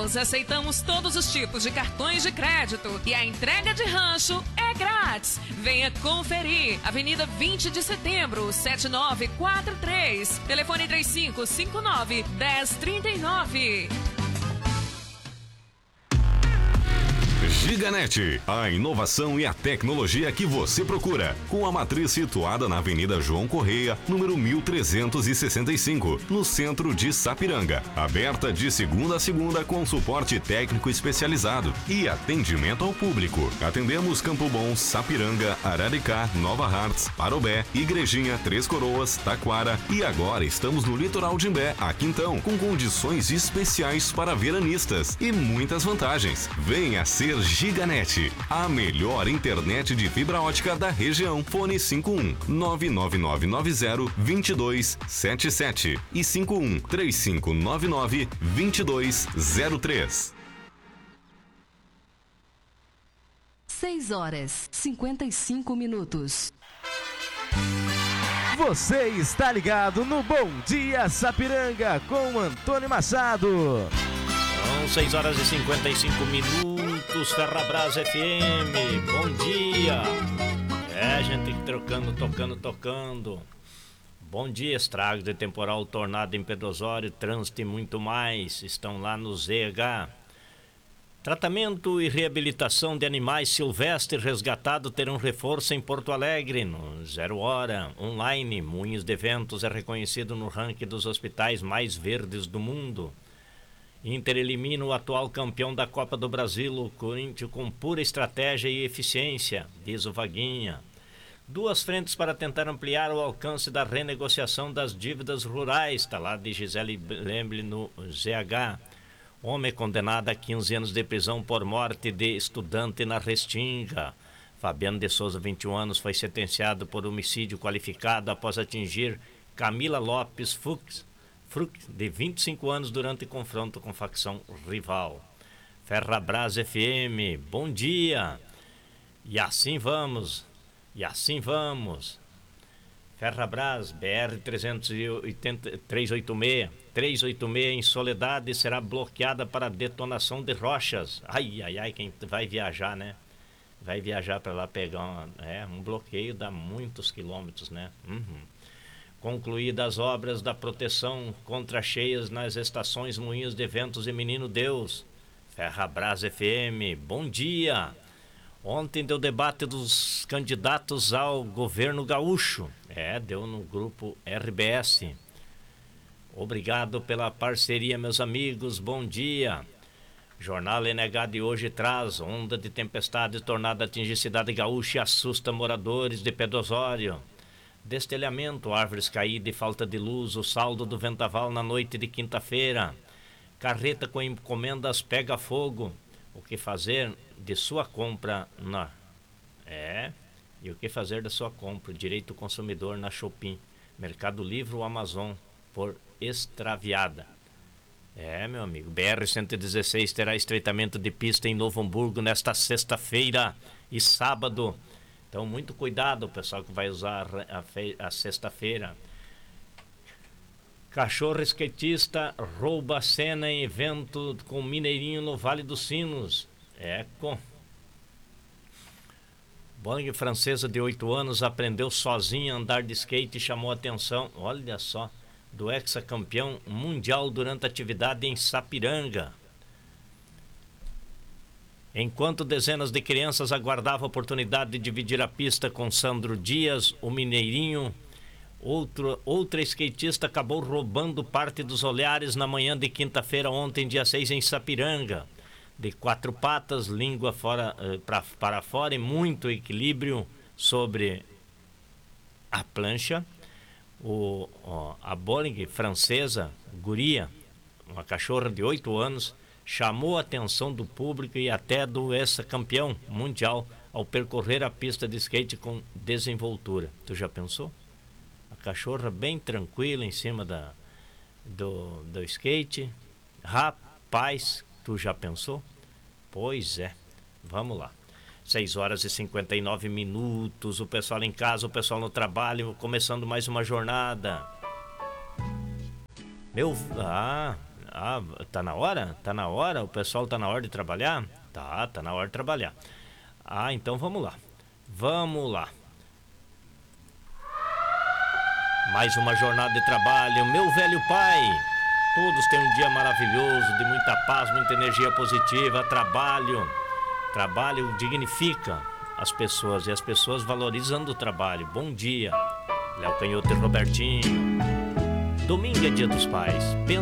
House, aceitamos todos os tipos de cartões de crédito e a entrega de rancho é grátis. Venha conferir. Avenida 20 de Setembro, 7943. Telefone 3559-1039. Giganet, a inovação e a tecnologia que você procura, com a matriz situada na Avenida João Correia, número 1365, no centro de Sapiranga. Aberta de segunda a segunda com suporte técnico especializado e atendimento ao público. Atendemos Campo Bom, Sapiranga, Araricá, Nova Hartz, Parobé, Igrejinha, Três Coroas, Taquara e agora estamos no litoral de Imbé, aqui então, com condições especiais para veranistas e muitas vantagens. Venha ser Giganet, a melhor internet de fibra ótica da região. Fone 51 99990 2277 e 51 3599 2203. 6h55. Você está ligado no Bom Dia Sapiranga com Antônio Machado. São 6h55, Ferrabras FM, bom dia. A gente tem que tocando. Bom dia, estragos de temporal, tornado em Pedro Osório, trânsito e muito mais, estão lá no ZH. Tratamento e reabilitação de animais silvestres resgatados terão reforço em Porto Alegre, no 0 Hora, online. Moinhos de Ventos é reconhecido no ranking dos hospitais mais verdes do mundo. Inter elimina o atual campeão da Copa do Brasil, o Corinthians, com pura estratégia e eficiência, diz o Vaguinha. Duas frentes para tentar ampliar o alcance da renegociação das dívidas rurais, está lá de Gisele Lemble no ZH. Homem condenado a 15 anos de prisão por morte de estudante na Restinga. Fabiano de Souza, 21 anos, foi sentenciado por homicídio qualificado após atingir Camila Lopes Fux, de 25 anos, durante confronto com facção rival. Ferrabras FM, bom dia. E assim vamos. Ferrabras, BR 386 em Soledade será bloqueada para detonação de rochas. Ai, quem vai viajar, né? Vai viajar para lá pegar um bloqueio dá muitos quilômetros, né? Concluídas as obras da proteção contra cheias nas estações Moinhos de Ventos e Menino Deus. Ferrabras FM, bom dia. Ontem deu debate dos candidatos ao governo gaúcho. Deu no grupo RBS. Obrigado pela parceria, meus amigos, bom dia. Jornal NH de hoje traz: onda de tempestade e tornado atinge cidade gaúcha e assusta moradores de Pedro Osório. Destelhamento, árvores caídas e falta de luz, o saldo do vendaval na noite de quinta-feira. Carreta com encomendas pega fogo. O que fazer de sua compra E o que fazer da sua compra? Direito do consumidor na Shopping, Mercado Livre ou Amazon por extraviada. Meu amigo, BR-116 terá estreitamento de pista em Novo Hamburgo nesta sexta-feira e sábado. Então, muito cuidado, pessoal que vai usar a sexta-feira. Cachorro skatista rouba a cena em evento com Mineirinho no Vale dos Sinos. Boeing francesa de 8 anos aprendeu sozinha a andar de skate e chamou a atenção, olha só, do ex-campeão mundial durante a atividade em Sapiranga. Enquanto dezenas de crianças aguardavam a oportunidade de dividir a pista com Sandro Dias, o Mineirinho, outra skatista acabou roubando parte dos olhares na manhã de quinta-feira, ontem, dia 6, em Sapiranga. De 4 patas, língua para fora e muito equilíbrio sobre a plancha, a Boeing francesa, guria, uma cachorra de 8 anos, chamou a atenção do público e até do ex-campeão mundial ao percorrer a pista de skate com desenvoltura. Tu já pensou? A cachorra bem tranquila em cima do skate. Rapaz, tu já pensou? Pois é, vamos lá. 6h59, o pessoal em casa, o pessoal no trabalho, começando mais uma jornada. Ah, tá na hora? Tá na hora? O pessoal tá na hora de trabalhar? Tá na hora de trabalhar. Ah, então vamos lá. Vamos lá. Mais uma jornada de trabalho. Meu velho pai. Todos têm um dia maravilhoso, de muita paz, muita energia positiva. Trabalho. Trabalho dignifica as pessoas e as pessoas valorizando o trabalho. Bom dia. Léo Canhoto e Robertinho. Domingo é dia dos pais.